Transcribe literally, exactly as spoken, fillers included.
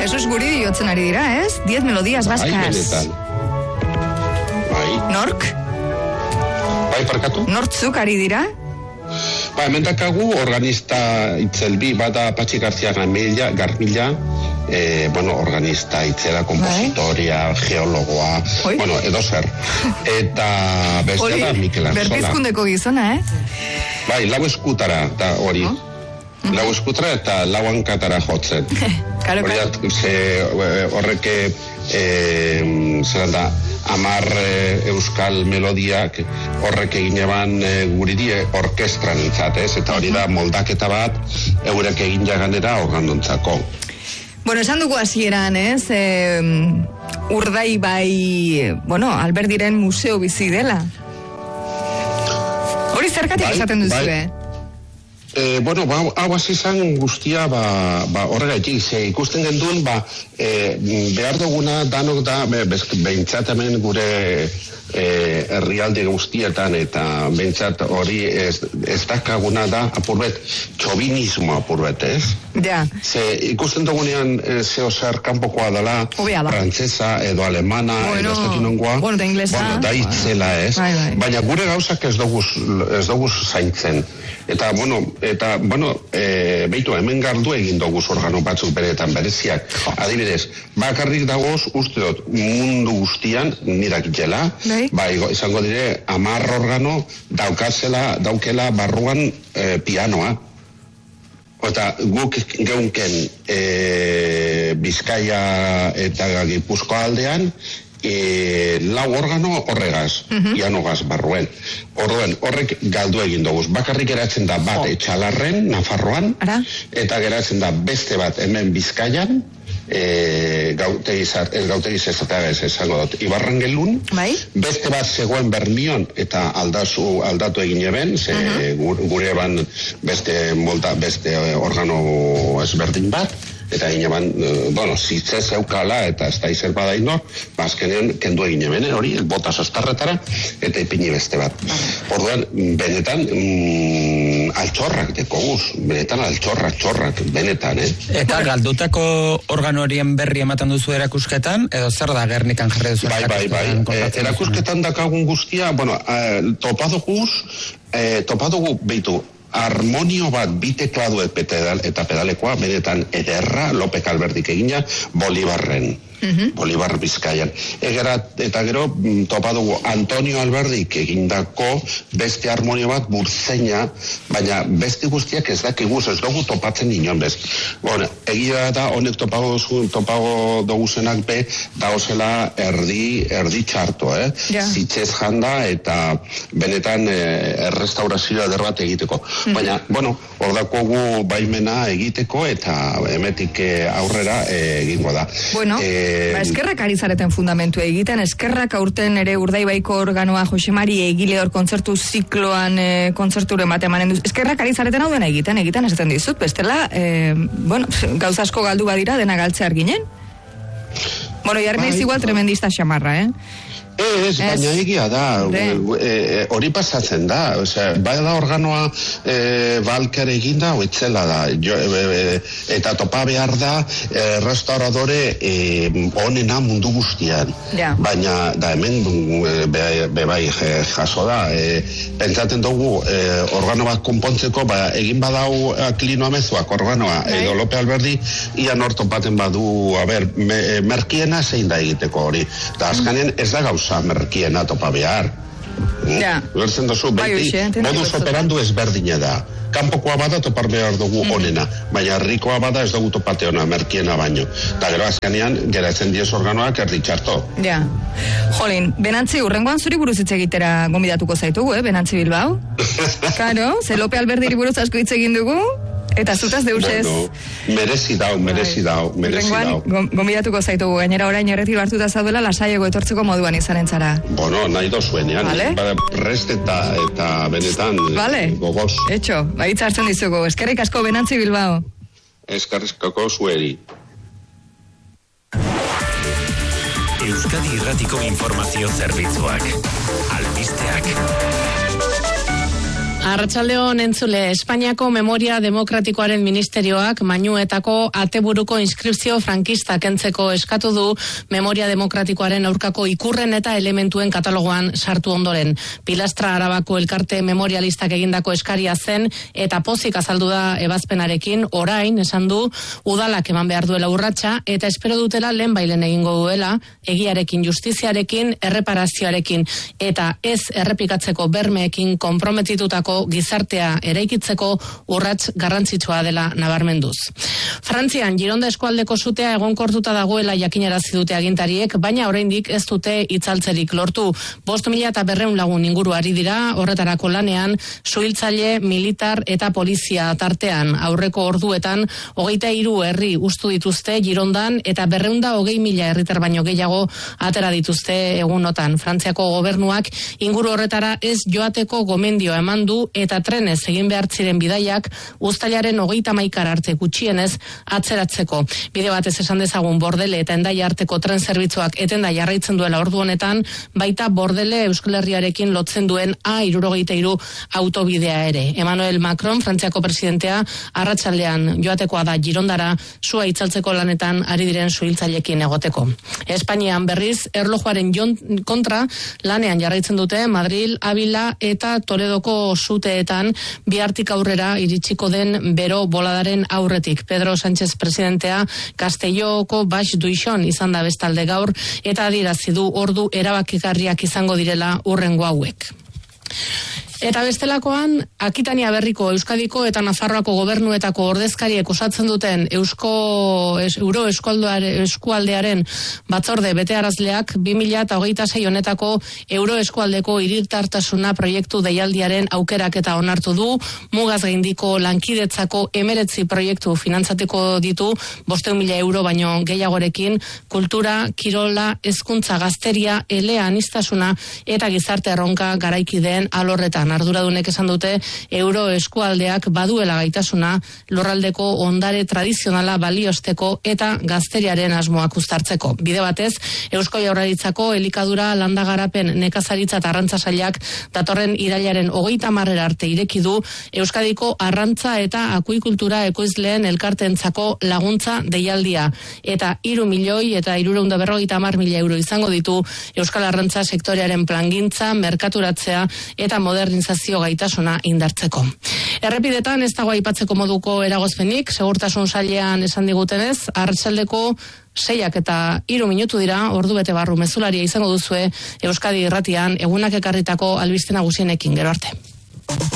Jesus Guri diotzen ari dira, ez? Diez melodías vascas. Bai, benetan. Bai. Nork? Bai, parkatu? Nortzuk ari dira? Ba, hemen dakagu organista itzelbi, bada Patxi García Garmilla, Garmilla eh, bueno, organista itzela, kompositoria, bai. Geologoa, Oi? Bueno, edo zer. Eta beste da Mikel Arzola. Berpizkundeko gizona, eh? Bai, lau eskutara, da hori. Oh? Lau eskutara eta lau hankatara jotzen. Karo, karo. Horreke, eh, zelan da, amar eh, euskal melodiak horrek egin eban eh, guri die orkestran entzat, ez? Eta hori da moldaketa bat eurek egin jaganera organdontzako. Bueno, esan dugu hasieran, ez? E, Urdai bai, bueno, Alberdiren museo bizi dela. Hori zergatik bai, esaten duzu, bai. eh? Eh, bueno, ba, hau hasi izan guztia ba, ba, horregaitik, ze ikusten genduen ba, eh, behar duguna danok da be, behintzat hemen gure eh, herrialde guztietan eta behintzat hori ez, ez dakaguna da apurbet txobinismo apurbet, ez? Ja. Ze ikusten dugunean eh, zeo zer kanpokoa dela frantzesa edo alemana bueno, edo ez dakinongoa bueno, da inglesa bueno, da itzela, ez? Bai, bai. Baina gure gauzak ez dugu ez dugu zaintzen. Eta, bueno, eta, bueno, e, behitu, hemen gardu egin dugu organo batzuk beretan bereziak. Adibidez, bakarrik dagoz, uste dut, mundu guztian, nirak itxela, bai, izango dire, amar organo daukazela, daukela barruan e, pianoa. Eta guk geunken e, Bizkaia eta Gipuzkoa aldean, E, lau organo horregaz, uh-huh. pianogaz barruen. Orduen, horrek galdu egin dugu. Bakarrik geratzen da bat oh. Etxalarren, Nafarroan, Ara? Eta geratzen da beste bat hemen Bizkaian, e, gautegiz, ez gautegiz ez eta ez esango dut, Ibarran gelun, bai? Beste bat zegoen Bermion eta aldazu, aldatu egin eben, ze uh-huh. gure eban beste, molda, beste organo ezberdin bat, eta egin eban, bueno, zitzez eukala eta ez da izer badaino, bazkenean kendu egin eben, hori, bota sostarretara, eta ipini beste bat. Orduan, benetan, mm, altxorrak deko guz, benetan altxorrak, txorrak, benetan, eh? Eta galdutako organo horien berri ematen duzu erakusketan, edo zer da Gernikan jarri duzu? Bai, bai, bai, e, erakusketan dakagun guztia, bueno, e, topaduguz, e, topadugu, behitu, harmonio bat bi tekladuek pedal, eta pedalekoa benetan ederra Lopek Alberdik egina Bolibarren. Uh-huh. Bolibar Bizkaian. Egera, eta gero topa dugu Antonio Alberdik egindako beste harmonio bat burzeina, baina beste guztiak ez dakiguz, ez dugu topatzen inon bez. Bueno, egia da honek topago, topago duguzenak be dauzela erdi, erdi txarto, eh? Yeah. Zitzez janda eta benetan eh, errestaurazioa eder bat egiteko. Uh-huh. Baina, bueno, hor dakogu baimena egiteko eta emetik eh, aurrera eh, egingo da. Bueno, eh, Ba, eskerrak ari zareten fundamentu egiten, eskerrak aurten ere Urdaibaiko organoa Josemari egile hor kontzertu zikloan e, kontzerturen bat emanen duz. Eskerrak ari zareten hau dena egiten, egiten esaten dizut, bestela, e, bueno, gauza asko galdu badira dena galtzear ginen. Bueno, jarneiz igual tremendista xamarra, eh? Ez, baina egia da, hori pasatzen da, osea, bai da organoa e, balker eginda, oitzela da, jo, e, e, eta topa behar da e, restauradore e, onena mundu guztian, ja. Baina da hemen be, be bai jaso da, e, pentsaten dugu e, organo bat konpontzeko, ba, egin badau Klino Amezuak organoa, bai. Edo Lope Alberdi, ian hor topaten badu, a ber, me, merkiena zein da egiteko hori, da azkanen ez da gauza merkiena topa behar. Ja. Gertzen dozu, beti, modus operandu ezberdina da. Kanpokoa bada topar behar dugu mm. onena, baina herrikoa bada ez dugu topate ona, merkiena baino. Eta gero azkenean, geratzen diez organoak erdi txarto. Ja. Jolin, Benantzi, urrengoan zuri buruz hitz egitera gonbidatuko zaitugu, eh, Benantzi Bilbao? Karo, ze Lope Alberdiri buruz asko hitz egin dugu? Eta zutaz deusez... Bueno, merezi dau, merezi dau, merezi dau. Gombidatuko zaitugu, gainera orain erretir hartuta zaudela lasaiego etortzeko moduan izanen zara. Bueno, nahi dozuenean, vale. Bada prest eta, eta benetan vale. Gogoz. Etxo, baitza hartzen dizugu. Eskerrik asko Benantzi Bilbao. Eskerrik asko zueri. Euskadi Irratiko Informazio Zerbitzuak. Albisteak. Arratsaldeon entzule, Espainiako Memoria Demokratikoaren Ministerioak Mainuetako ateburuko inskripzio frankista kentzeko eskatu du Memoria Demokratikoaren aurkako ikurren eta elementuen katalogoan sartu ondoren. Pilastra Arabako elkarte memorialistak egindako eskaria zen eta pozik azaldu da ebazpenarekin, orain esan du udalak eman behar duela urratsa eta espero dutela lehen bailen egingo duela, egiarekin, justiziarekin, erreparazioarekin eta ez errepikatzeko bermeekin konprometitutako gizartea eraikitzeko urrats garrantzitsua dela nabarmenduz. Frantzian Gironda eskualdeko sutea egonkortuta dagoela jakinarazi dute agintariek, baina oraindik ez dute itzaltzerik lortu. Bost mila eta berreun lagun inguru ari dira, horretarako lanean, suhiltzaile, militar eta polizia tartean. Aurreko orduetan, hogeita hiru herri ustu dituzte Girondan eta berreunda hogei mila herritar baino gehiago atera dituzte egunotan. Frantziako gobernuak inguru horretara ez joateko gomendioa eman du eta trenez egin behar ziren bidaiak uztailaren hogeita hamaikara arte gutxienez atzeratzeko. Bide batez esan dezagun Bordele eta Hendaia arteko tren zerbitzuak etenda jarraitzen duela ordu honetan, baita Bordele Euskal Herriarekin lotzen duen A hirurogeita hiru autobidea ere. Emmanuel Macron, Frantziako presidentea, arratsaldean joatekoa da Girondara sua itzaltzeko lanetan ari diren suhiltzailekin egoteko. Espainian berriz erlojuaren kontra lanean jarraitzen dute Madril, Avila eta Toledoko suteetan bihartik aurrera iritsiko den bero boladaren aurretik. Pedro Sánchez presidentea Castelloko Baix Duixon izan da bestalde gaur eta adierazi du ordu erabakigarriak izango direla hurrengo hauek. Eta bestelakoan, Akitania Berriko, Euskadiko eta Nafarroako gobernuetako ordezkariek osatzen duten Eusko es, Euro eskualdearen batzorde betearazleak bi mila hogeita sei honetako Euro eskualdeko hiritartasuna proiektu deialdiaren aukerak eta onartu du, mugaz gaindiko lankidetzako emeretzi proiektu finantzateko ditu bosteun mila euro baino gehiagorekin, kultura, kirola, hezkuntza, gazteria, elea aniztasuna eta gizarte erronka garaikideen alorretan. Arduradunek esan dute Euro eskualdeak baduela gaitasuna lurraldeko ondare tradizionala baliosteko eta gazteriaren asmoak uztartzeko. Bide batez, Eusko Jaurlaritzako elikadura landagarapen nekazaritza eta arrantza sailak datorren irailaren hogeita hamarera arte ireki du Euskadiko arrantza eta akuikultura ekoizleen elkarteentzako laguntza deialdia eta hiru milioi eta hirurehun eta berrogeita hamar mila euro izango ditu Euskal Arrantza sektorearen plangintza, merkaturatzea eta modernizazio gaitasuna indartzeko. Errepidetan ez dago aipatzeko moduko eragozpenik, segurtasun sailean esan digutenez, arratsaldeko seiak eta hiru minutu dira, ordu bete barru mezularia izango duzue Euskadi Irratian egunak ekarritako albiste nagusienekin, gero arte.